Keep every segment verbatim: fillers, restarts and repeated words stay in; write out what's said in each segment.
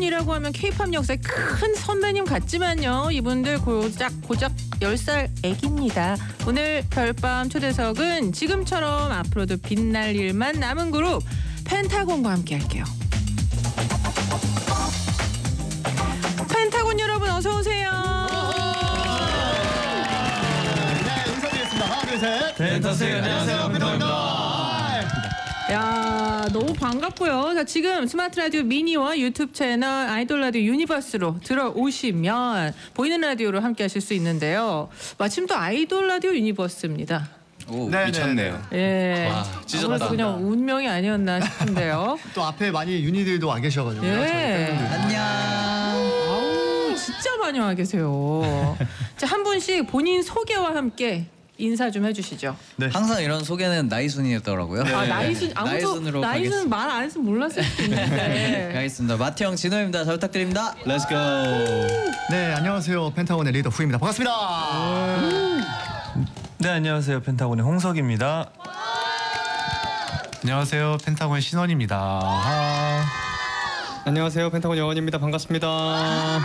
펜타곤이라고 하면 케이팝 역사의 큰 선배님 같지만요. 이분들 고작 고작 열 살 애기입니다. 오늘 별밤 초대석은 지금처럼 앞으로도 빛날 일만 남은 그룹 펜타곤과 함께 할게요. 펜타곤 여러분 어서 오세요. 네, 인사드리겠습니다. 하나, 둘, 셋. 펜타세요. 안녕하세요. 펜타곤입니다. 야, 너무 반갑고요. 자, 지금 스마트 라디오 미니와 유튜브 채널 아이돌 라디오 유니버스로 들어오시면 보이는 라디오로 함께 하실 수 있는데요. 마침 또 아이돌 라디오 유니버스입니다. 오, 네, 미쳤네요. 예. 와, 찢었다. 아무래도 그냥 운명이 아니었나 싶은데요. 또 앞에 많이 윤희들도 와 계셔가지고. 예. 안녕. 아우, 진짜 많이 와 계세요. 자, 한 분씩 본인 소개와 함께 인사 좀 해주시죠. 네. 항상 이런 소개는 나이 순이었더라고요. 네. 아, 나이 순 아무도 나이 순으로 나이 순 말 안 했으면 몰랐을 수도 있는데. 가겠습니다. 마태형 진호입니다. 잘 부탁드립니다. Let's go. 네, 안녕하세요. 펜타곤의 리더 후입니다. 반갑습니다. 네, 안녕하세요. 펜타곤의 홍석입니다. 안녕하세요. 펜타곤 신원입니다. 아. 안녕하세요. 펜타곤 영원입니다. 반갑습니다.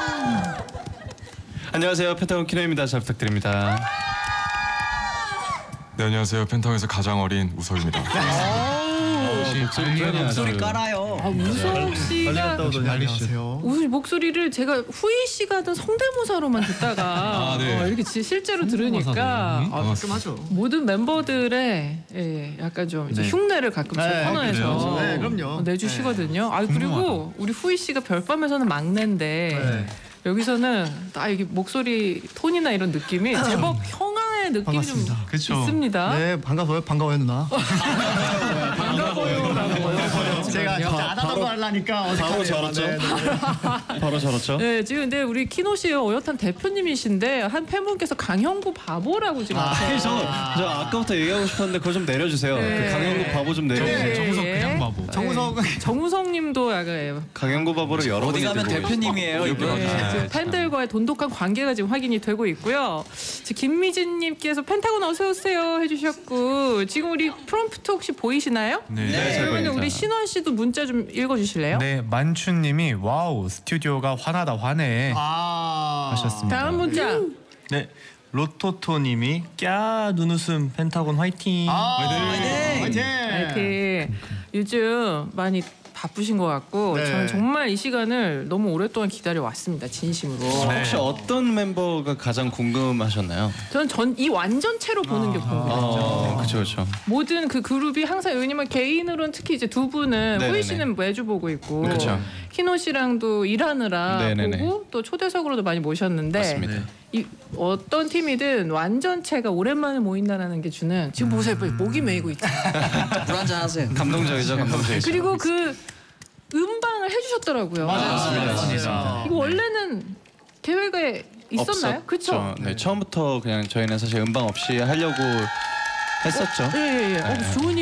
안녕하세요. 펜타곤 키노입니다. 잘 부탁드립니다. 네, 안녕하세요. 펜타곤에서 가장 어린 우석입니다. 목소리, 목소리 깔아요. 아, 우석 씨가 안녕하세요. 우석 목소리를 제가 후이 씨가 하던 성대모사로만 듣다가 아, 네. 어, 이렇게 지- 실제로 들으니까 아, 깔끔하죠. 모든 멤버들의 예, 약간 좀 이제 네. 흉내를 가끔씩 네, 터내서 그래요? 네, 그럼요. 내주시거든요. 아, 그리고 우리 후이 씨가 별밤에서는 막내인데 네. 여기서는 딱 이게 목소리 톤이나 이런 느낌이 제법 형아의 느낌이 반갑습니다. 좀 그쵸. 있습니다. 네, 반가워요. 반가워요, 누나. 반가워요. 제가 진짜 안 하던 거 하려니까 바로 저렇죠? 네, 네. 바로 저렇죠? 네, 지금 근데 우리 키노 씨의 어엿한 대표님이신데 한 팬분께서 강형구 바보라고 지금 하세요. 저, 저 아까부터 얘기하고 싶었는데 그거 좀 내려주세요. 네. 그 강영구 바보 좀 내려주세요. 예, 정우석 예. 그냥 바보. 정우석은 정우성님도 약간 강영구 바보를 여러 어디 번이 가면 들고 대표님이에요, 이렇게 이거. 예, 봐주세요. 지금 팬들과의 돈독한 관계가 지금 확인이 되고 있고요. 지금 김미진님께서 펜타곤 어서 오세요 해주셨고 지금 우리 프롬프트 혹시 보이시나요? 네. 네, 잘 그러면 보입니다. 우리 신원 씨도 문자 좀 읽어주실래요? 네, 만춘님이 와우 스튜디오가 화나다 화내 아 하셨습니다. 다음 문자. 네, 로토토님이 꺄 눈웃음 펜타곤 화이팅. 아, 화이팅! 화이팅! 이렇게 요즘 많이 바쁘신 것 같고 네. 저는 정말 이 시간을 너무 오랫동안 기다려 왔습니다. 진심으로. 혹시 어떤 멤버가 가장 궁금하셨나요? 저는 전 이 완전체로 보는 게 궁금해요. 어, 그렇죠, 그렇죠. 모든 그 그룹이 항상 왜냐면 개인으로는 특히 이제 두 분은 네네네. 후이 씨는 매주 보고 있고 그쵸. 키노 씨랑도 일하느라 네네네. 보고 또 초대석으로도 많이 모셨는데 맞습니다. 이 어떤 팀이든 완전체가 오랜만에 모인다는 게 주는 지금 보세요 목이 메이고 있잖아요. 물 한잔 하세요. 감동적이죠, 감동적이죠. 그리고 그 음방을 해주셨더라고요. 맞습니다. 이거 원래는 계획에 있었나요? 그렇죠? 네, 처음부터 그냥 저희는 사실 음방 없이 하려고 했었죠. 예예예. 어, 좋은